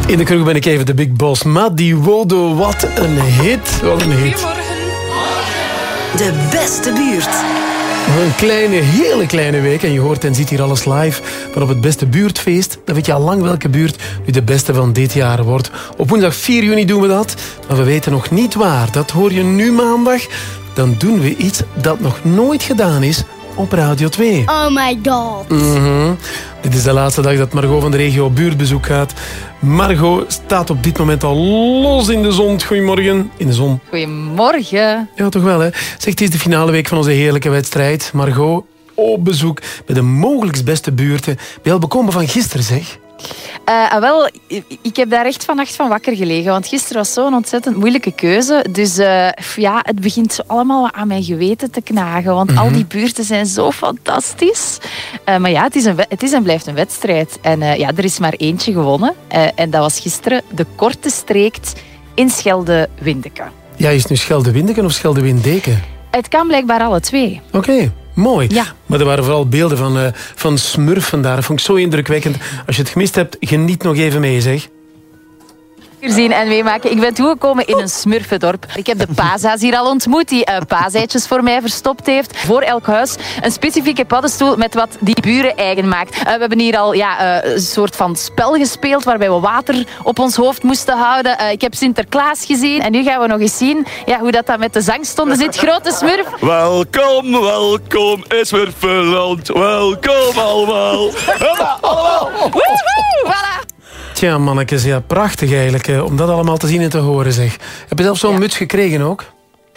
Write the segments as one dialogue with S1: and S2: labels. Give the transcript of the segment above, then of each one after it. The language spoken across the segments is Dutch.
S1: In de kroeg ben ik even de Big Boss. Madi Wodo, wat een hit. Wat een hit.
S2: De beste buurt.
S1: Een kleine, hele kleine week. En je hoort en ziet hier alles live. Maar op het beste buurtfeest, dan weet je al lang welke buurt nu de beste van dit jaar wordt. Op woensdag 4 juni doen we dat. Maar we weten nog niet waar. Dat hoor je nu maandag. Dan doen we iets dat nog nooit gedaan is op Radio 2.
S3: Oh my god.
S1: Dit is de laatste dag dat Margot van de regio op buurtbezoek gaat. Margot staat op dit moment al los in de zon. Goedemorgen. In de zon.
S4: Goedemorgen.
S1: Ja, toch wel, hè. Zeg, het is de finale week van onze heerlijke wedstrijd. Margot, op bezoek bij de mogelijkst beste buurten. Ben je al bekomen van gisteren, zeg?
S4: Wel, ik heb daar echt vannacht van wakker gelegen. Want gisteren was zo'n ontzettend moeilijke keuze. Dus ja, het begint zo allemaal aan mijn geweten te knagen. Want al die buurten zijn zo fantastisch. Maar ja, het is en blijft een wedstrijd. En ja, er is maar eentje gewonnen. En dat was gisteren de Korte Streekt in Schelde-Windeke.
S1: Ja, is het nu Schelde-Windeken of Schelde-Windeken?
S4: Het kan blijkbaar alle twee.
S1: Oké. Mooi.
S4: Ja.
S1: Maar er waren vooral beelden van smurfen daar. Dat vond ik zo indrukwekkend. Als je het gemist hebt, geniet nog even mee, zeg.
S4: Zien en meemaken. Ik ben toegekomen in een smurfendorp. Ik heb de paza's hier al ontmoet, die paaseitjes voor mij verstopt heeft. Voor elk huis een specifieke paddenstoel met wat die buren eigen maakt. We hebben hier al een soort van spel gespeeld waarbij we water op ons hoofd moesten houden. Ik heb Sinterklaas gezien en nu gaan we nog eens zien hoe dat met de zangstonden zit. Grote smurf.
S5: Welkom, welkom in Smurfenland. Welkom allemaal. Allemaal.
S4: Woehoe, voilà.
S1: Tja, mannetjes, ja, prachtig eigenlijk om dat allemaal te zien en te horen, zeg. Heb je zelf zo'n muts gekregen ook?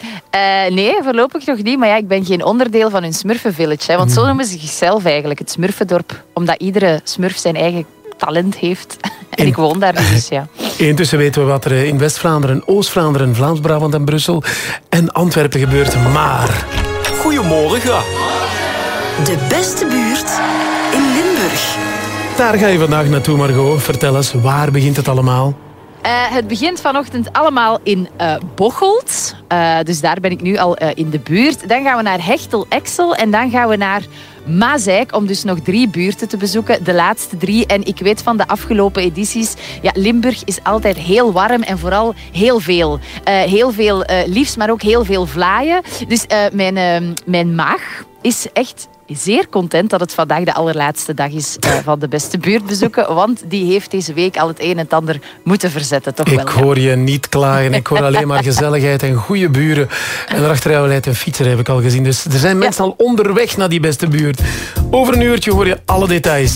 S4: Nee, voorlopig nog niet. Maar ja, ik ben geen onderdeel van hun smurfenvillage. Hè, want zo noemen ze zichzelf eigenlijk, het smurfendorp. Omdat iedere smurf zijn eigen talent heeft. En ik woon daar dus, ja.
S1: Intussen weten we wat er in West-Vlaanderen, Oost-Vlaanderen, Vlaams-Brabant en Brussel en Antwerpen gebeurt. Maar...
S5: Goedemorgen.
S2: De beste buurt in Limburg.
S1: Daar ga je vandaag naartoe, Margot. Vertel eens, waar begint het allemaal?
S4: Het begint vanochtend allemaal in Bocholt. Dus daar ben ik nu al in de buurt. Dan gaan we naar Hechtel-Exel en dan gaan we naar Mazeik om dus nog 3 buurten te bezoeken. De laatste 3. En ik weet van de afgelopen edities, ja, Limburg is altijd heel warm en vooral heel veel. Heel veel liefst, maar ook heel veel vlaaien. Dus mijn maag is echt zeer content dat het vandaag de allerlaatste dag is van de beste buurtbezoeken. Want die heeft deze week al het een en het ander moeten verzetten. Toch wel,
S1: ik hoor je niet klagen. Ik hoor alleen maar gezelligheid en goede buren. En daarachter jou leidt een fietser, heb ik al gezien. Dus er zijn mensen al onderweg naar die beste buurt. Over een uurtje hoor je alle details.